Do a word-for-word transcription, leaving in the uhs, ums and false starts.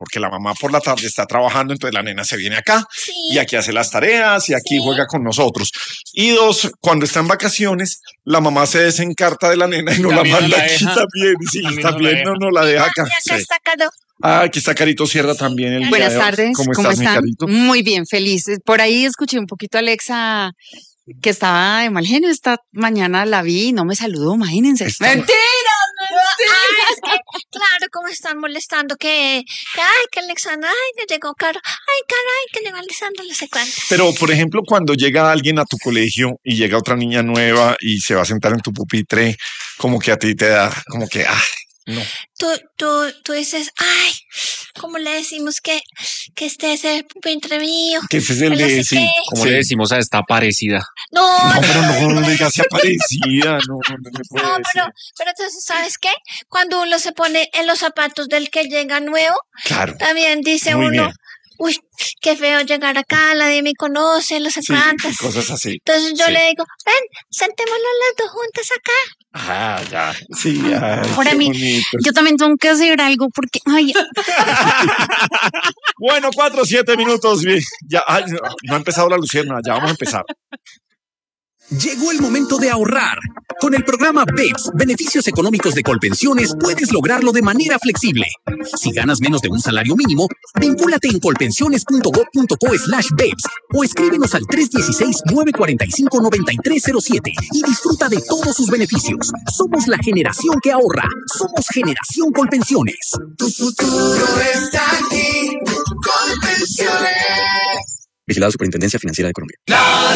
porque la mamá por la tarde está trabajando, entonces la nena se viene acá Sí. y aquí hace las tareas y aquí Sí. juega con nosotros. Y dos, cuando está en vacaciones, la mamá se desencarta de la nena y no la También no manda la aquí deja. también. Sí, También no la también deja. no, no la deja Y acá. acá Sí. está Caro. Ah, aquí está Carito Sierra también el día Buenas de hoy. tardes, ¿Cómo ¿cómo estás, mi están? Carito? Muy bien, felices. Por ahí escuché un poquito a Alexa que estaba de mal genio esta mañana, la vi y no me saludó, imagínense. Está- ¡Mentira! Ah, es que, claro, como están molestando que, que ay, que Alexandra, ay, que llegó Caro, ay, Caro, ay, que llegó Alexandra, no sé cuánto. Pero, por ejemplo, cuando llega alguien a tu colegio y llega otra niña nueva y se va a sentar en tu pupitre, como que a ti te da, como que, ah, no. Tú, tú, tú dices, ay, ¿cómo le decimos que, que este es el pupitre mío? Que ese es el Que no de, sé sí. qué. ¿Cómo Sí. le decimos a esta parecida? No, No, pero no, no no, le digas se parecida, no, no, no le puede no, decir. pero, pero entonces, ¿sabes qué? Cuando uno se pone en los zapatos del que llega nuevo, Claro, también dice muy uno, bien. uy, qué feo llegar acá, nadie me conoce, no sé Sí, cuántas. cosas así. Entonces yo Sí. le digo, ven, sentémonos las dos juntas acá. Ah, ya. Sí, ay, Para qué mí, bonito. yo también tengo que hacer algo porque, ay, Bueno, cuatro, siete minutos. Bien. Ya, ay, no, no ha empezado la Luciana, ya vamos a empezar. Llegó el momento de ahorrar. Con el programa B E P S, Beneficios Económicos de Colpensiones, puedes lograrlo de manera flexible. Si ganas menos de un salario mínimo, vincúlate en colpensiones punto gob punto co slash B E P S o escríbenos al tres uno seis, nueve cuatro cinco, nueve tres cero siete y disfruta de todos sus beneficios. Somos la generación que ahorra. Somos Generación Colpensiones. Tu futuro está aquí, Colpensiones. Vigilado Superintendencia Financiera de Colombia.